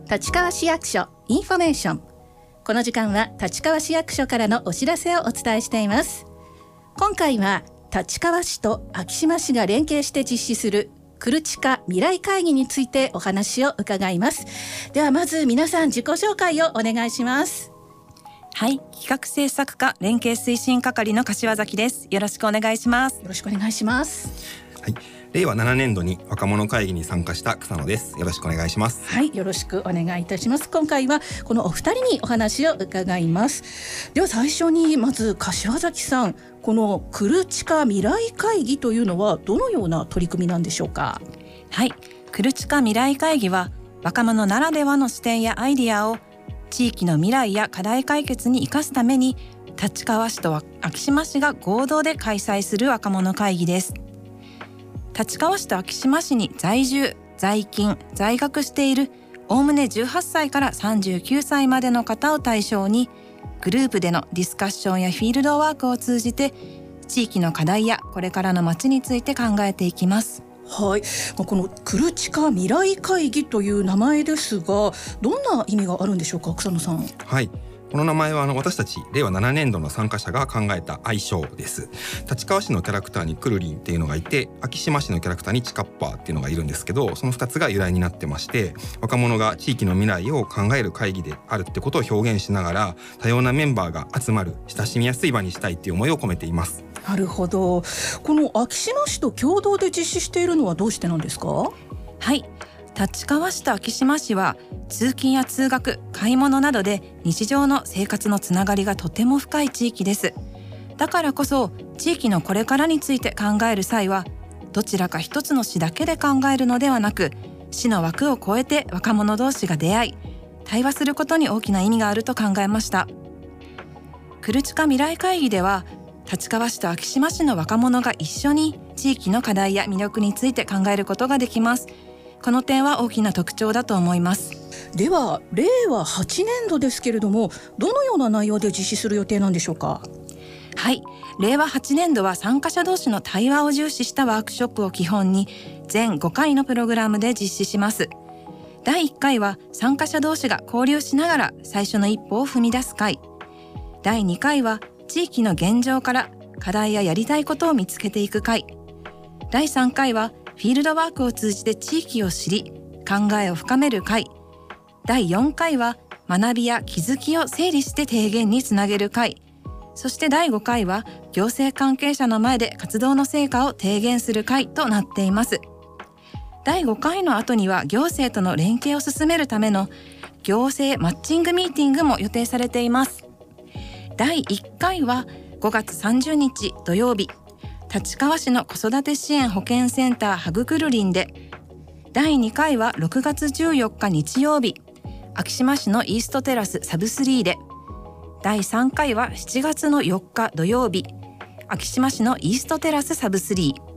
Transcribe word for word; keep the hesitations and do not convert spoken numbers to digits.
立川市役所インフォメーション。この時間は立川市役所からのお知らせをお伝えしています。今回は立川市と昭島市が連携して実施するクルチカ未来会議についてお話を伺います。ではまず皆さん自己紹介をお願いします。 はい、企画制作課連携推進係の柏崎です。よろしくお願いします。 よろしくお願いします。 はい、れいわななねんどに若者会議に参加した草野です。よろしくお願いします。 はい、よろしくお願いいたします。今回はこのお二人にお話を伺います。では最初にまず柏崎さん、このクルチカ未来会議というのはどのような取り組みなんでしょうか？ はい、クルチカ未来会議は若者ならではの視点やアイディアを地域の未来や課題解決に生かすために立川市と昭島市が合同で開催する若者会議です。立川市と昭島市に在住、在勤、在学しているおおむねじゅうはっさいからさんじゅうきゅうさいまでの方を対象にグループでのディスカッションやフィールドワークを通じて地域の課題やこれからの街について考えていきます。 はい、このクルチカ未来会議という名前ですが、どんな意味があるんでしょうか、草野さん。 はい、この名前はあの私たちれいわななねんどの参加者が考えた愛称です。立川市のキャラクターにクルリンっていうのがいて、昭島市のキャラクターにチカッパーっていうのがいるんですけど、そのふたつが由来になってまして、若者が地域の未来を考える会議であるってことを表現しながら多様なメンバーが集まる親しみやすい場にしたいっていう思いを込めています。 なるほど。この昭島市と共同で実施しているのはどうしてなんですか？ はい、立川市と昭島市は通勤や通学、買い物などで日常の生活のつながりがとても深い地域です。だからこそ地域のこれからについて考える際はどちらか一つの市だけで考えるのではなく、市の枠を超えて若者同士が出会い対話することに大きな意味があると考えました。クルチカ未来会議では立川市と昭島市の若者が一緒に地域の課題や魅力について考えることができます。この点は大きな特徴だと思います。 ではれいわはちねんどですけれども、どのような内容で実施する予定なんでしょうか？ はい、れいわはちねんどは参加者同士の対話を重視したワークショップを基本に全ごかいのプログラムで実施します。だいいっかいは参加者同士が交流しながら最初の一歩を踏み出す会。だいにかいは地域の現状から課題ややりたいことを見つけていく会。だいさんかいはフィールドワークを通じて地域を知り考えを深める会。だいよんかいは学びや気づきを整理して提言につなげる会。そしてだいごかいは行政関係者の前で活動の成果を提言する会となっています。だいごかいの後には行政との連携を進めるための行政マッチングミーティングも予定されています。だいいっかいはごがつさんじゅうにち土曜日、立川市の子育て支援保健センターハグクルリンで、だいにかいはろくがつじゅうよっか日曜日、昭島市のイーストテラスサブスリーで、だいさんかいはしちがつのよっか土曜日、昭島市のイーストテラスサブスリー。